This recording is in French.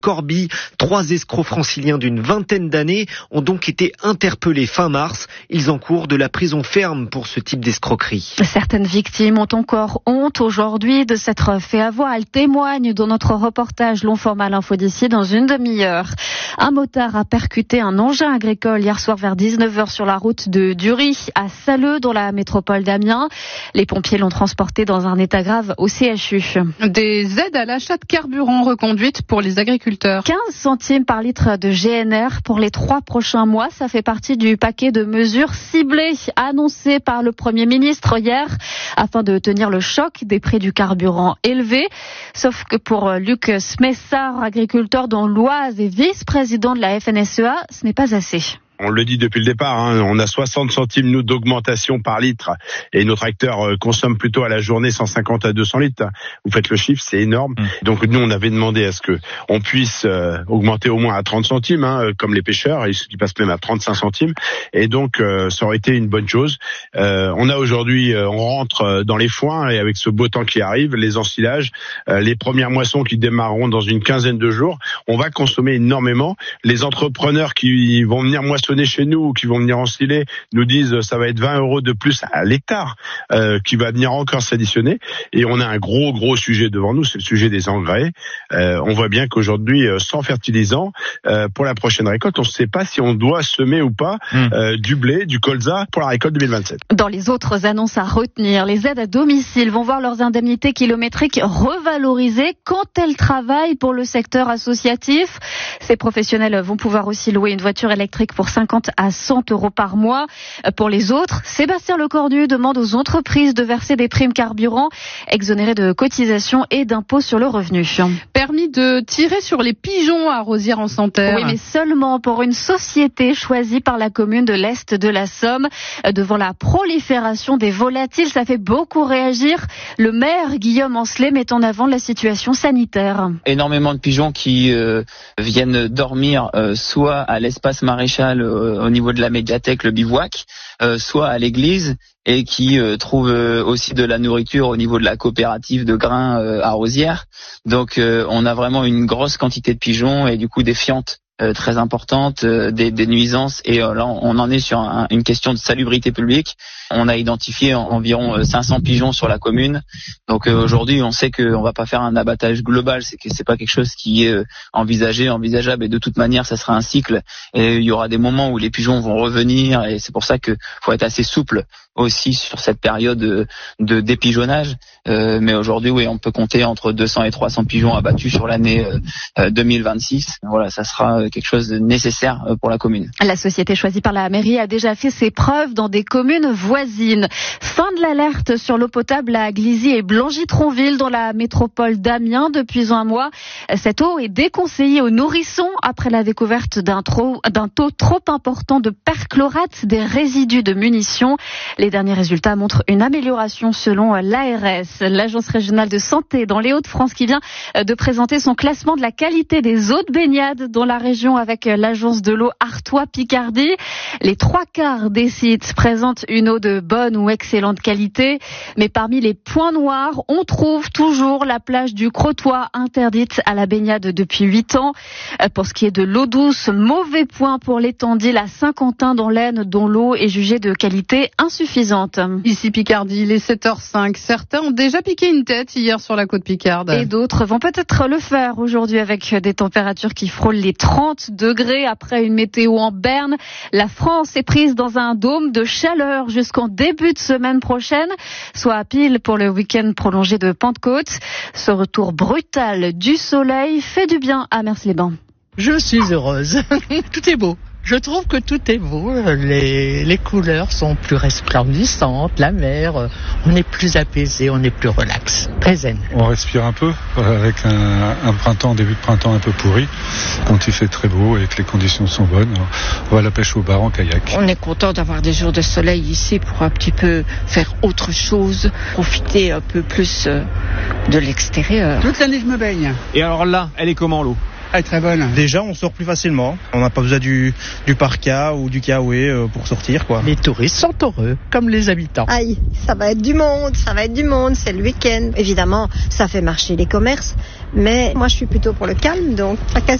Corbie. 3 escrocs franciliens d'une vingtaine d'années ont donc été interpellés fin mars. Ils encourent de la prison ferme pour ce type d'escroquerie. Certaines victimes ont encore honte aujourd'hui de s'être fait avoir. Elles témoignent dans notre reportage long format l'info d'ici dans une demi-heure. Un motard a percuté un engin agricole hier soir vers 19h sur la route de Dury à Salleux dans la métropole d'Amiens. Les pompiers l'ont transporté dans un état grave au CHU. Des aides à l'achat de carburant reconduites pour les agriculteurs. 15 centimes par litre de GNR pour les 3 prochains mois. Ça fait partie du paquet de mesures ciblées annoncées par le Premier ministre hier afin de tenir le choc des prix du carburant élevés. Sauf que pour Luc Smessard, agriculteur dans l'Oise et vice-président de la FNSEA, ce n'est pas assez. On le dit depuis le départ, on a 60 centimes nous d'augmentation par litre et nos tracteurs consomment plutôt à la journée 150 à 200 litres. Vous faites le chiffre, c'est énorme. Donc nous on avait demandé à ce que on puisse augmenter au moins à 30 centimes, comme les pêcheurs, ils passent même à 35 centimes. Et donc ça aurait été une bonne chose. On a aujourd'hui, on rentre dans les foins et avec ce beau temps qui arrive, les ensilages, les premières moissons qui démarreront dans une quinzaine de jours, on va consommer énormément. Les entrepreneurs qui vont venir moissonner chez nous ou qui vont venir ensiler nous disent ça va être 20 € de plus à l'hectare qui va venir encore s'additionner, et on a un gros sujet devant nous, c'est le sujet des engrais. On voit bien qu'aujourd'hui sans fertilisant pour la prochaine récolte, on ne sait pas si on doit semer ou pas du blé, du colza pour la récolte 2027. Dans les autres annonces à retenir, les aides à domicile vont voir leurs indemnités kilométriques revalorisées quand elles travaillent pour le secteur associatif. Ces professionnels vont pouvoir aussi louer une voiture électrique pour 50 à 100 € par mois. Pour les autres, Sébastien Lecornu demande aux entreprises de verser des primes carburant exonérées de cotisations et d'impôts sur le revenu. Permis de tirer sur les pigeons à Rosières-en-Santerre. Oui, mais seulement pour une société choisie par la commune de l'Est de la Somme. Devant la prolifération des volatiles, ça fait beaucoup réagir. Le maire Guillaume Ancelet met en avant la situation sanitaire. Énormément de pigeons qui viennent dormir soit à l'espace maréchal au niveau de la médiathèque, le bivouac, soit à l'église, et qui trouvent aussi de la nourriture au niveau de la coopérative de grains à Rosières. Donc on a vraiment une grosse quantité de pigeons et du coup des fientes très importantes, des nuisances, et là on en est sur une question de salubrité publique. On a identifié environ 500 pigeons sur la commune. Donc aujourd'hui on sait qu'on va pas faire un abattage global, c'est pas quelque chose qui est envisageable, et de toute manière ça sera un cycle et il y aura des moments où les pigeons vont revenir, et c'est pour ça que faut être assez souple aussi sur cette période de dépigeonnage. Mais aujourd'hui oui, on peut compter entre 200 et 300 pigeons abattus sur l'année 2026. Voilà, ça sera quelque chose de nécessaire pour la commune. La société choisie par la mairie a déjà fait ses preuves dans des communes voisines. Fin de l'alerte sur l'eau potable à Glizy et Blangy-Tronville dans la métropole d'Amiens depuis un mois. Cette eau est déconseillée aux nourrissons après la découverte d'un taux trop important de perchlorate, des résidus de munitions. Les derniers résultats montrent une amélioration selon l'ARS, l'Agence régionale de santé dans les Hauts-de-France, qui vient de présenter son classement de la qualité des eaux de baignade dans la région avec l'agence de l'eau Artois-Picardie. Les 3/4 des sites présentent une eau de bonne ou excellente qualité, mais parmi les points noirs, on trouve toujours la plage du Crotoy, interdite à la baignade depuis 8 ans. Pour ce qui est de l'eau douce, mauvais point pour l'étendille à Saint-Quentin dans l'Aisne, dont l'eau est jugée de qualité insuffisante. Ici Picardie, il est 7h05. Certains ont déjà piqué une tête hier sur la côte picarde. Et d'autres vont peut-être le faire aujourd'hui avec des températures qui frôlent les 30 degrés après une météo en berne. La France est prise dans un dôme de chaleur jusqu'en début de semaine prochaine, soit à pile pour le week-end prolongé de Pentecôte. Ce retour brutal du soleil fait du bien à Mers-les-Bains. Je suis heureuse. Tout est beau. Je trouve que tout est beau, les couleurs sont plus resplendissantes, la mer, on est plus apaisé, on est plus relax, très zen. On respire un peu avec un printemps, début de printemps un peu pourri, quand il fait très beau et que les conditions sont bonnes. On va à la pêche au bar en kayak. On est content d'avoir des jours de soleil ici pour un petit peu faire autre chose, profiter un peu plus de l'extérieur. Toute l'année je me baigne. Et alors là, elle est comment l'eau ? Elle est très bonne. Déjà, on sort plus facilement. On n'a pas besoin du parka ou du kawaii pour sortir, quoi. Les touristes sont heureux, comme les habitants. Aïe, ça va être du monde, c'est le week-end. Évidemment, ça fait marcher les commerces, mais moi je suis plutôt pour le calme, donc pas